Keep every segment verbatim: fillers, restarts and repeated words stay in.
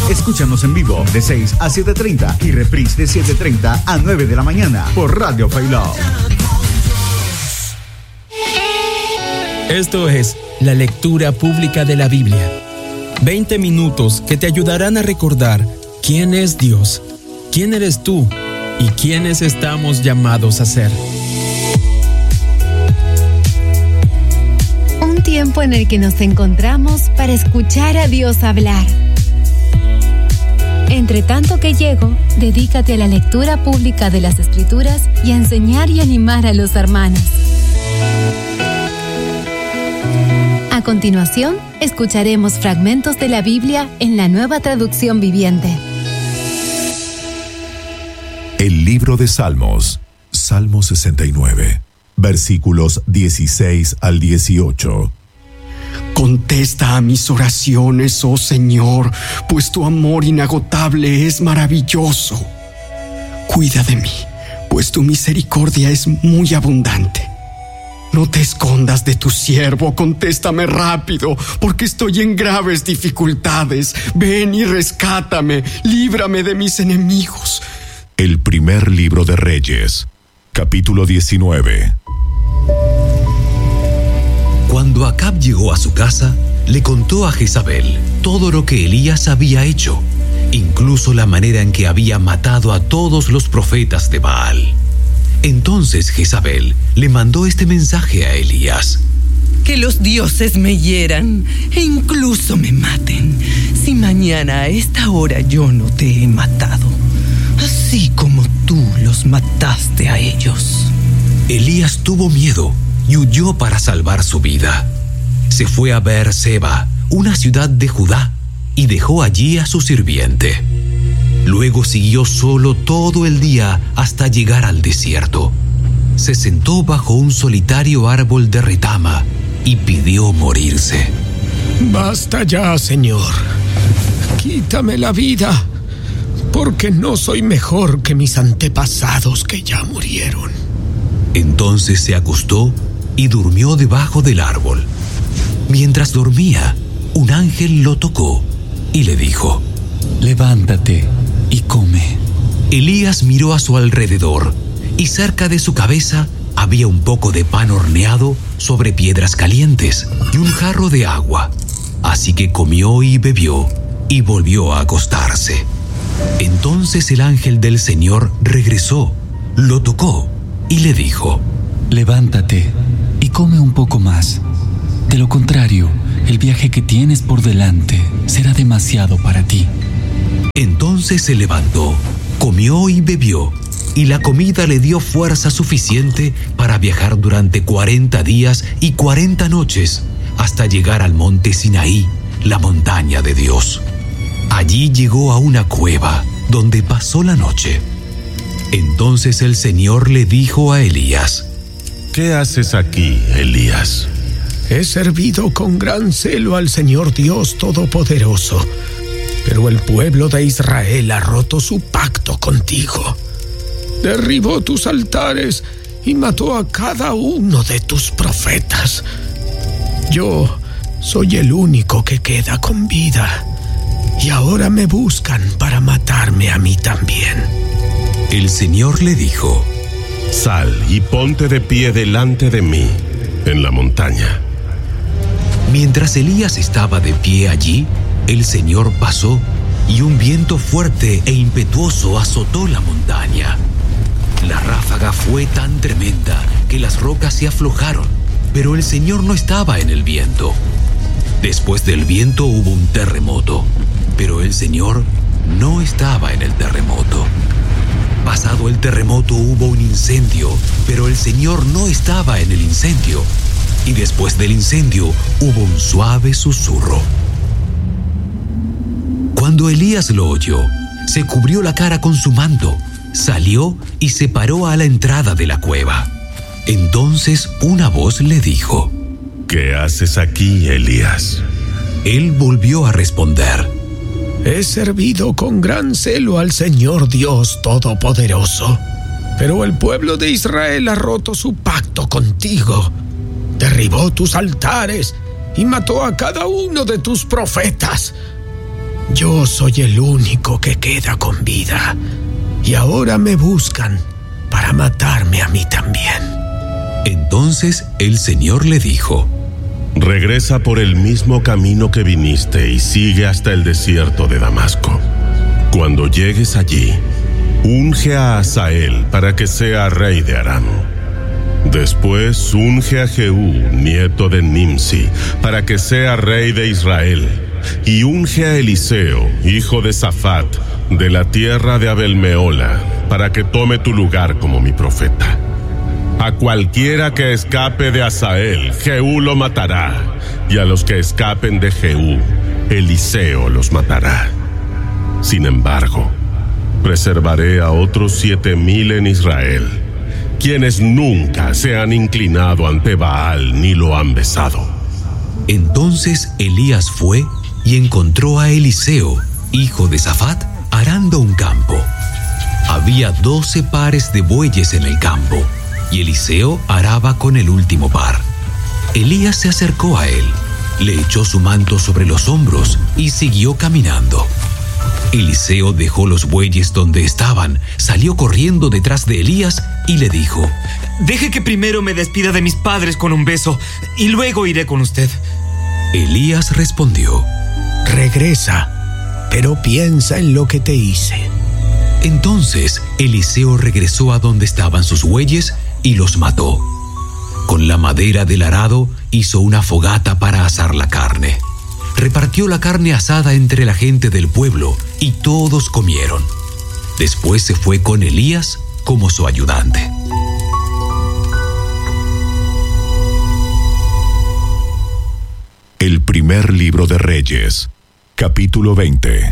Escúchanos en vivo de seis a siete treinta y reprise de siete treinta a nueve de la mañana por Radio Failó. Esto es la lectura pública de la Biblia. veinte minutos que te ayudarán a recordar quién es Dios, quién eres tú y quiénes estamos llamados a ser. Un tiempo en el que nos encontramos para escuchar a Dios hablar. Entre tanto que llego, dedícate a la lectura pública de las Escrituras y a enseñar y animar a los hermanos. A continuación, escucharemos fragmentos de la Biblia en la Nueva Traducción Viviente. El libro de Salmos, Salmo sesenta y nueve, versículos dieciséis al dieciocho. Contesta a mis oraciones, oh Señor, pues tu amor inagotable es maravilloso. Cuida de mí, pues tu misericordia es muy abundante. No te escondas de tu siervo, contéstame rápido, porque estoy en graves dificultades. Ven y rescátame, líbrame de mis enemigos. El primer libro de Reyes, capítulo diecinueve. Cuando Acab llegó a su casa, le contó a Jezabel todo lo que Elías había hecho, incluso la manera en que había matado a todos los profetas de Baal. Entonces Jezabel le mandó este mensaje a Elías: que los dioses me hieran e incluso me maten, si mañana a esta hora yo no te he matado, así como tú los mataste a ellos. Elías tuvo miedo y huyó para salvar su vida. Se fue a Beerseba, una ciudad de Judá, y dejó allí a su sirviente. Luego siguió solo todo el día hasta llegar al desierto. Se sentó bajo un solitario árbol de retama y pidió morirse. Basta ya, Señor. Quítame la vida, porque no soy mejor que mis antepasados que ya murieron. Entonces se acostó y durmió debajo del árbol. Mientras dormía, un ángel lo tocó y le dijo: levántate y come. Elías miró a su alrededor y cerca de su cabeza había un poco de pan horneado sobre piedras calientes y un jarro de agua. Así que comió y bebió y volvió a acostarse. Entonces el ángel del Señor regresó, lo tocó y le dijo: levántate y come un poco más. De lo contrario, el viaje que tienes por delante será demasiado para ti. Entonces se levantó, comió y bebió, y la comida le dio fuerza suficiente para viajar durante cuarenta días y cuarenta noches hasta llegar al monte Sinaí, la montaña de Dios. Allí llegó a una cueva donde pasó la noche. Entonces el Señor le dijo a Elías: ¿qué haces aquí, Elías? He servido con gran celo al Señor Dios Todopoderoso, pero el pueblo de Israel ha roto su pacto contigo. Derribó tus altares y mató a cada uno de tus profetas. Yo soy el único que queda con vida, y ahora me buscan para matarme a mí también. El Señor le dijo: sal y ponte de pie delante de mí en la montaña. Mientras Elías estaba de pie allí, el Señor pasó y un viento fuerte e impetuoso azotó la montaña. La ráfaga fue tan tremenda que las rocas se aflojaron, pero el Señor no estaba en el viento. Después del viento hubo un terremoto, pero el Señor no estaba en el terremoto. Pasado el terremoto hubo un incendio, pero el Señor no estaba en el incendio. Y después del incendio hubo un suave susurro. Cuando Elías lo oyó, se cubrió la cara con su manto, salió y se paró a la entrada de la cueva. Entonces una voz le dijo: ¿qué haces aquí, Elías? Él volvió a responder: he servido con gran celo al Señor Dios Todopoderoso, pero el pueblo de Israel ha roto su pacto contigo. Derribó tus altares y mató a cada uno de tus profetas. Yo soy el único que queda con vida, y ahora me buscan para matarme a mí también. Entonces el Señor le dijo: regresa por el mismo camino que viniste y sigue hasta el desierto de Damasco. Cuando llegues allí, unge a Hazael para que sea rey de Aram. Después unge a Jehú, nieto de Nimsi, para que sea rey de Israel. Y unge a Eliseo, hijo de Safat, de la tierra de Abel-Mehola, para que tome tu lugar como mi profeta. A cualquiera que escape de Hazael, Jehú lo matará, y a los que escapen de Jehú, Eliseo los matará. Sin embargo, preservaré a otros siete mil en Israel, quienes nunca se han inclinado ante Baal ni lo han besado. Entonces Elías fue y encontró a Eliseo, hijo de Safat, arando un campo. Había doce pares de bueyes en el campo, y Eliseo araba con el último par. Elías se acercó a él, le echó su manto sobre los hombros y siguió caminando. Eliseo dejó los bueyes donde estaban, salió corriendo detrás de Elías y le dijo: deje que primero me despida de mis padres con un beso, y luego iré con usted. Elías respondió: regresa, pero piensa en lo que te hice. Entonces Eliseo regresó a donde estaban sus bueyes y los mató. Con la madera del arado hizo una fogata para asar la carne. Repartió la carne asada entre la gente del pueblo y todos comieron. Después se fue con Elías como su ayudante. El primer libro de Reyes, capítulo veinte.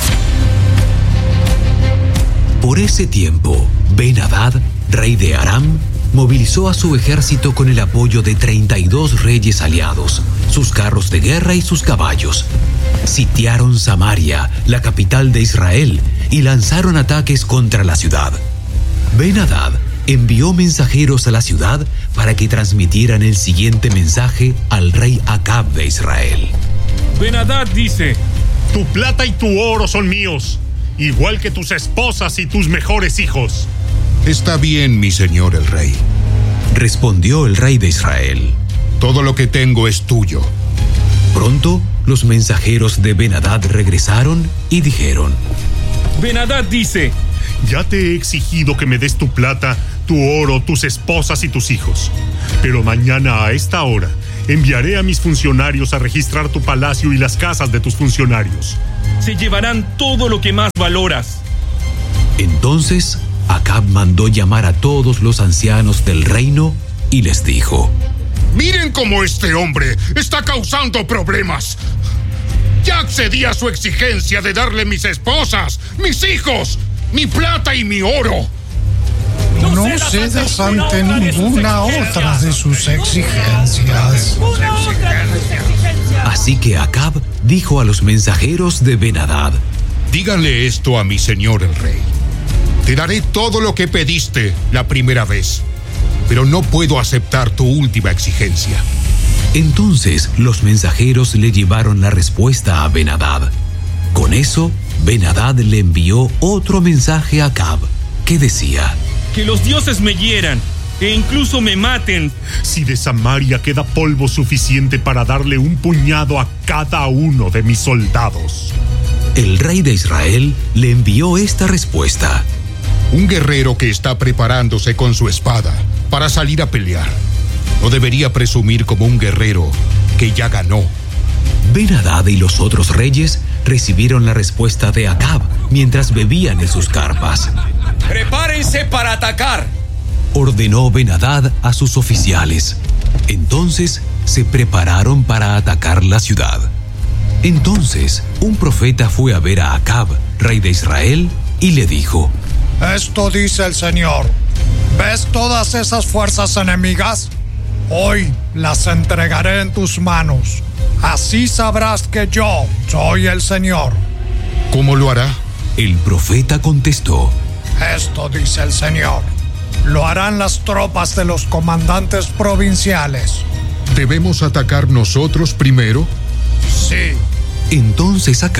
Por ese tiempo, Ben-Hadad, rey de Aram, movilizó a su ejército con el apoyo de treinta y dos reyes aliados, sus carros de guerra y sus caballos. Sitiaron Samaria, la capital de Israel, y lanzaron ataques contra la ciudad. Ben-Hadad envió mensajeros a la ciudad para que transmitieran el siguiente mensaje al rey Acab de Israel. Ben-Hadad dice: tu plata y tu oro son míos, igual que tus esposas y tus mejores hijos. Está bien, mi señor el rey, respondió el rey de Israel. Todo lo que tengo es tuyo. Pronto, los mensajeros de Ben-Hadad regresaron y dijeron: Ben-Hadad dice: ya te he exigido que me des tu plata, tu oro, tus esposas y tus hijos. Pero mañana a esta hora enviaré a mis funcionarios a registrar tu palacio y las casas de tus funcionarios. Se llevarán todo lo que más valoras. Entonces Acab mandó llamar a todos los ancianos del reino y les dijo: miren cómo este hombre está causando problemas. Ya accedí a su exigencia de darle mis esposas, mis hijos, mi plata y mi oro. No, no cedas ante ninguna otra de sus exigencias. Así que Acab dijo a los mensajeros de Ben-Hadad: díganle esto a mi señor el rey. Te daré todo lo que pediste la primera vez, pero no puedo aceptar tu última exigencia. Entonces los mensajeros le llevaron la respuesta a Ben-Hadad. Con eso, Ben-Hadad le envió otro mensaje a Acab, que decía: que los dioses me hieran e incluso me maten, si de Samaria queda polvo suficiente para darle un puñado a cada uno de mis soldados. El rey de Israel le envió esta respuesta: un guerrero que está preparándose con su espada para salir a pelear no debería presumir como un guerrero que ya ganó. Ben-Hadad y los otros reyes recibieron la respuesta de Acab mientras bebían en sus carpas. ¡Prepárense para atacar!, ordenó Ben-Hadad a sus oficiales. Entonces se prepararon para atacar la ciudad. Entonces un profeta fue a ver a Acab, rey de Israel, y le dijo: esto dice el Señor: ¿ves todas esas fuerzas enemigas? Hoy las entregaré en tus manos. Así sabrás que yo soy el Señor. ¿Cómo lo hará? El profeta contestó: esto dice el Señor: lo harán las tropas de los comandantes provinciales. ¿Debemos atacar nosotros primero? Sí. Entonces Acab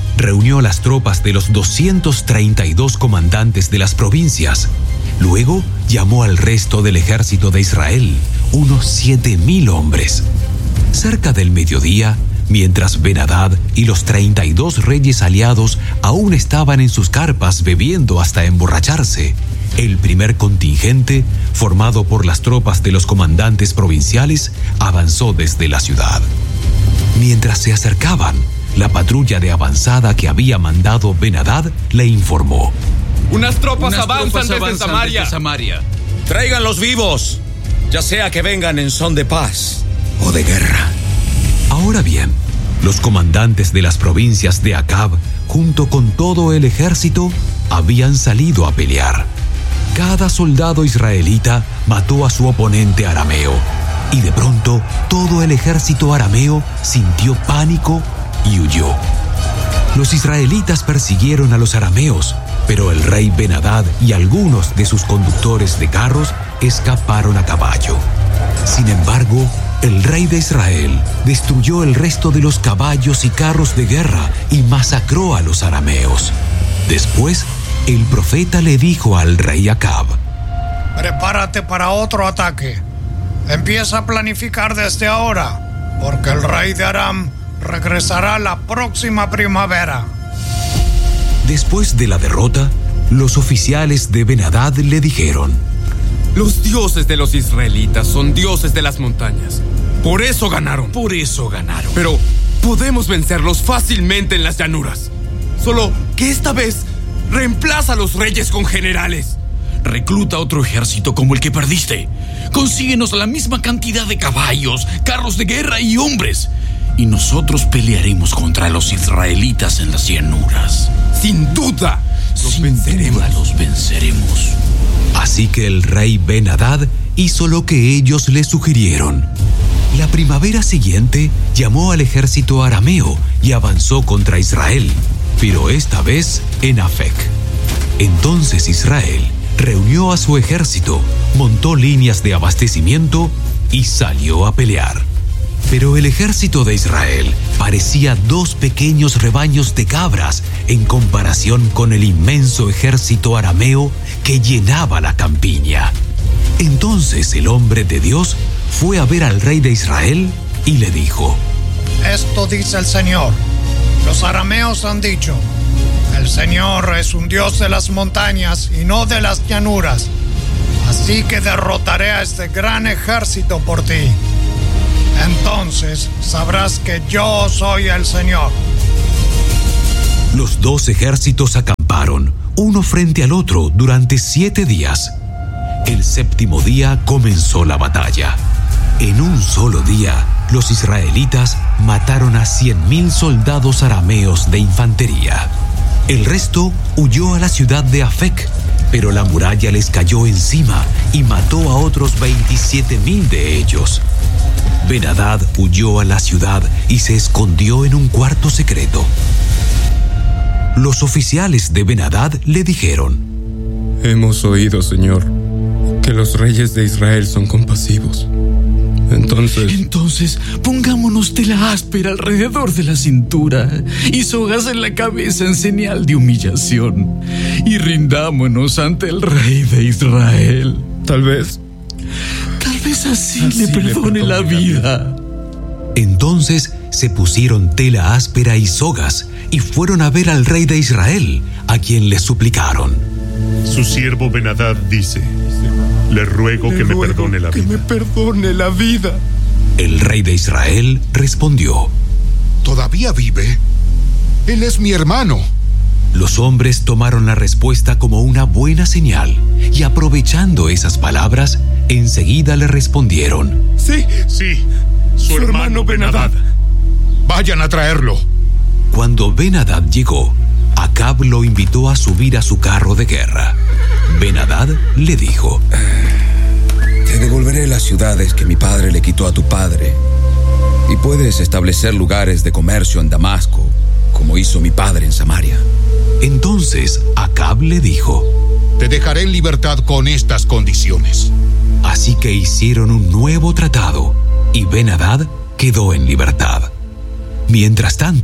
reunió a las tropas de los doscientos treinta y dos comandantes de las provincias. Luego llamó al resto del ejército de Israel, unos siete mil hombres. Cerca del mediodía, mientras Ben-Hadad y los treinta y dos reyes aliados aún estaban en sus carpas bebiendo hasta emborracharse, el primer contingente, formado por las tropas de los comandantes provinciales, avanzó desde la ciudad. Mientras se acercaban, la patrulla de avanzada que había mandado Ben-Hadad le informó: Unas tropas Unas avanzan, tropas desde, avanzan Samaria. desde Samaria. Tráiganlos vivos, ya sea que vengan en son de paz o de guerra. Ahora bien, los comandantes de las provincias de Acab, junto con todo el ejército, habían salido a pelear. Cada soldado israelita mató a su oponente arameo, y de pronto todo el ejército arameo sintió pánico y huyó. Los israelitas persiguieron a los arameos, pero el rey Ben-Hadad y algunos de sus conductores de carros escaparon a caballo. Sin embargo, el rey de Israel destruyó el resto de los caballos y carros de guerra y masacró a los arameos. Después, el profeta le dijo al rey Acab: Prepárate para otro ataque. Empieza a planificar desde ahora, porque el rey de Aram regresará la próxima primavera. Después de la derrota, los oficiales de Ben-Hadad le dijeron: Los dioses de los israelitas son dioses de las montañas. Por eso ganaron. Por eso ganaron. Pero podemos vencerlos fácilmente en las llanuras. Solo que esta vez reemplaza a los reyes con generales. Recluta otro ejército como el que perdiste. Consíguenos la misma cantidad de caballos, carros de guerra y hombres. Y nosotros pelearemos contra los israelitas en las llanuras. Sin duda, los Sin venceremos. duda los venceremos. Así que el rey Ben-Hadad hizo lo que ellos le sugirieron. La primavera siguiente llamó al ejército arameo y avanzó contra Israel, pero esta vez en Afec. Entonces Israel reunió a su ejército, montó líneas de abastecimiento y salió a pelear. Pero el ejército de Israel parecía dos pequeños rebaños de cabras en comparación con el inmenso ejército arameo que llenaba la campiña. Entonces el hombre de Dios fue a ver al rey de Israel y le dijo: Esto dice el Señor. Los arameos han dicho: el Señor es un Dios de las montañas y no de las llanuras. Así que derrotaré a este gran ejército por ti. Entonces sabrás que yo soy el Señor. Los dos ejércitos acamparon, uno frente al otro, durante siete días. El séptimo día comenzó la batalla. En un solo día, los israelitas mataron a cien mil soldados arameos de infantería. El resto huyó a la ciudad de Afec, pero la muralla les cayó encima y mató a otros veintisiete mil de ellos. Ben-Hadad huyó a la ciudad y se escondió en un cuarto secreto. Los oficiales de Ben-Hadad le dijeron: Hemos oído, Señor, que los reyes de Israel son compasivos. Entonces... Entonces, pongámonos tela áspera alrededor de la cintura y sogas en la cabeza en señal de humillación y rindámonos ante el rey de Israel. Tal vez... Tal vez así, así le perdone, le perdone la vida. Entonces se pusieron tela áspera y sogas y fueron a ver al rey de Israel, a quien le suplicaron. Su siervo Ben-Hadad dice: Le ruego le que ruego me perdone la que vida. me perdone la vida. El rey de Israel respondió: ¿Todavía vive? Él es mi hermano. Los hombres tomaron la respuesta como una buena señal y, aprovechando esas palabras, enseguida le respondieron: Sí, sí, su, su hermano, hermano Ben-Hadad. Vayan a traerlo. Cuando Ben-Hadad llegó, Acab lo invitó a subir a su carro de guerra. Ben-Hadad le dijo: Te devolveré las ciudades que mi padre le quitó a tu padre, y puedes establecer lugares de comercio en Damasco, como hizo mi padre en Samaria. Entonces Acab le dijo: Te dejaré en libertad con estas condiciones. Así que hicieron un nuevo tratado y Ben-Hadad quedó en libertad. Mientras tanto,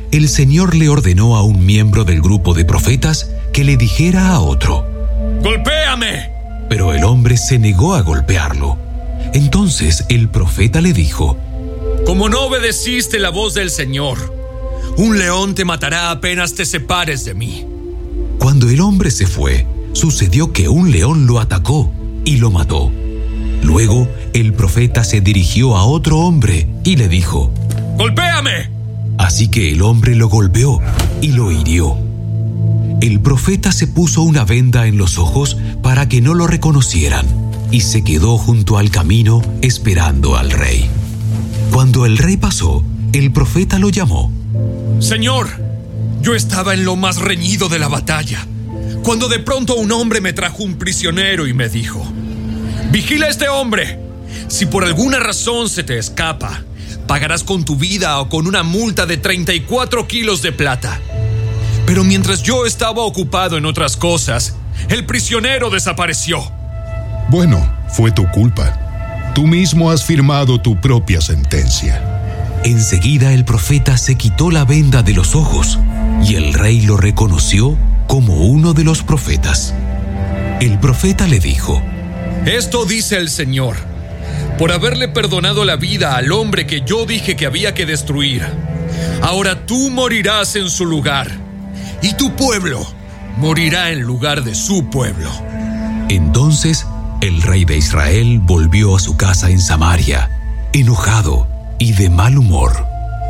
el Señor le ordenó a un miembro del grupo de profetas que le dijera a otro: ¡Golpéame! Pero el hombre se negó a golpearlo. Entonces el profeta le dijo: Como no obedeciste la voz del Señor, un león te matará apenas te separes de mí. Cuando el hombre se fue, sucedió que un león lo atacó y lo mató. Luego el profeta se dirigió a otro hombre y le dijo: ¡Golpéame! Así que el hombre lo golpeó y lo hirió. El profeta se puso una venda en los ojos para que no lo reconocieran y se quedó junto al camino esperando al rey. Cuando el rey pasó, el profeta lo llamó. Señor, yo estaba en lo más reñido de la batalla, cuando de pronto un hombre me trajo un prisionero y me dijo: vigila a este hombre. Si por alguna razón se te escapa, pagarás con tu vida o con una multa de treinta y cuatro kilos de plata. Pero mientras yo estaba ocupado en otras cosas, el prisionero desapareció. Bueno, fue tu culpa. Tú mismo has firmado tu propia sentencia. Enseguida el profeta se quitó la venda de los ojos y el rey lo reconoció como uno de los profetas. El profeta le dijo: Esto dice el Señor: por haberle perdonado la vida al hombre que yo dije que había que destruir, ahora tú morirás en su lugar, y tu pueblo morirá en lugar de su pueblo. Entonces el rey de Israel volvió a su casa en Samaria, enojado y de mal humor.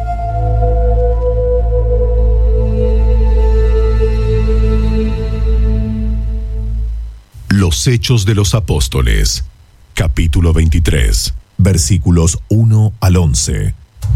Los Hechos de los Apóstoles, capítulo veintitrés, versículos uno al once.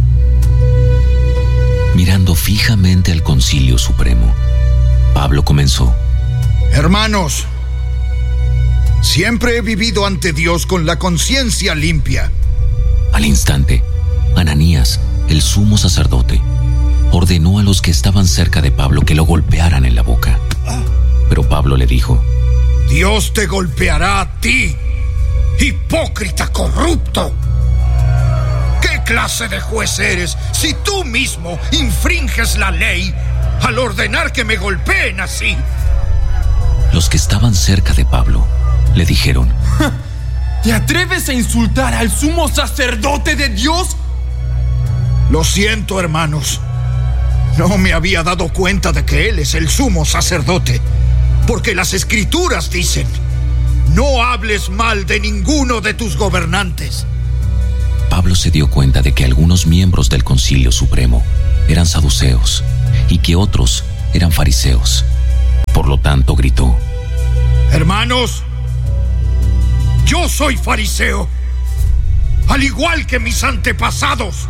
Mirando fijamente al Concilio Supremo, Pablo comenzó: Hermanos, siempre he vivido ante Dios con la conciencia limpia. Al instante, Ananías, el sumo sacerdote, ordenó a los que estaban cerca de Pablo que lo golpearan en la boca. Pero Pablo le dijo: Dios te golpeará a ti, hipócrita corrupto. ¿Qué clase de juez eres si tú mismo infringes la ley al ordenar que me golpeen así? Los que estaban cerca de Pablo le dijeron: ¿Te atreves a insultar al sumo sacerdote de Dios? Lo siento, hermanos. No me había dado cuenta de que él es el sumo sacerdote, porque las escrituras dicen: no hables mal de ninguno de tus gobernantes. Pablo se dio cuenta de que algunos miembros del Concilio Supremo eran saduceos y que otros eran fariseos. Por lo tanto, gritó: Hermanos, yo soy fariseo, al igual que mis antepasados,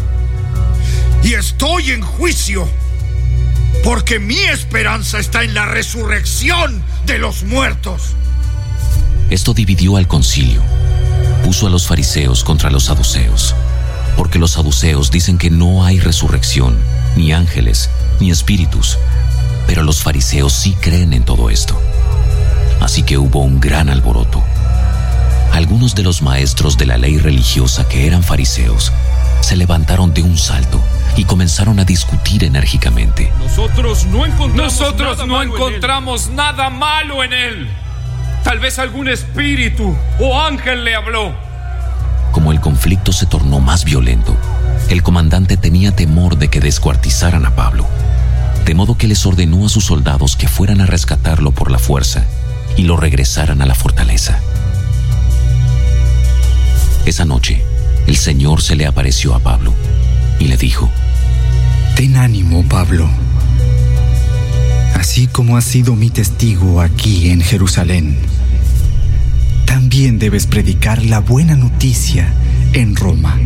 y estoy en juicio, porque mi esperanza está en la resurrección de los muertos. Esto dividió al concilio. Puso a los fariseos contra los saduceos, porque los saduceos dicen que no hay resurrección, ni ángeles, ni espíritus, pero los fariseos sí creen en todo esto. Así que hubo un gran alboroto. Algunos de los maestros de la ley religiosa que eran fariseos se levantaron de un salto y comenzaron a discutir enérgicamente. Nosotros no encontramos, Nosotros nada, no malo encontramos en nada malo en él. Tal vez algún espíritu o ángel le habló. Como el conflicto se tornó más violento, el comandante tenía temor de que descuartizaran a Pablo, de modo que les ordenó a sus soldados que fueran a rescatarlo por la fuerza y lo regresaran a la fortaleza. Esa noche, el Señor se le apareció a Pablo y le dijo: Ten ánimo, Pablo. Así como has sido mi testigo aquí en Jerusalén, también debes predicar la buena noticia en Roma.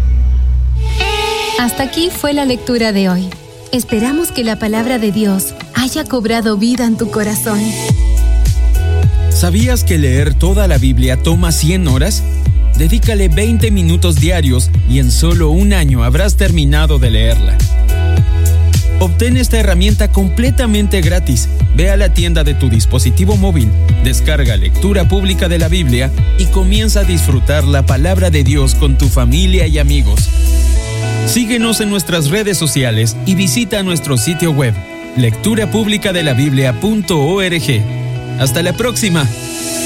Hasta aquí fue la lectura de hoy. Esperamos que la palabra de Dios haya cobrado vida en tu corazón. ¿Sabías que leer toda la Biblia toma cien horas? Dedícale veinte minutos diarios y en solo un año habrás terminado de leerla. Obtén esta herramienta completamente gratis. Ve a la tienda de tu dispositivo móvil, descarga Lectura Pública de la Biblia y comienza a disfrutar la palabra de Dios con tu familia y amigos. Síguenos en nuestras redes sociales y visita nuestro sitio web lectura pública de la biblia punto org. Hasta la próxima.